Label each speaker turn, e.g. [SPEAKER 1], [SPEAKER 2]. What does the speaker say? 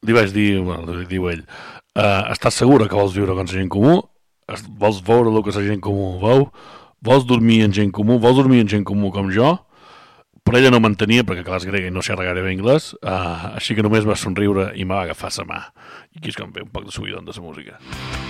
[SPEAKER 1] li vaig dir, bueno, li diu ell, estàs segura que vols viure amb la gent comú? Vols veure el que la gent comú veu? Vols dormir amb gent comú? Vols dormir amb gent comú com jo? Però ella no m'entenia, perquè clar, és grega i no xerra gaire bé anglès, així que només va somriure i m'ha agafat la mà. I aquí és com ve un poc de subidon de la música.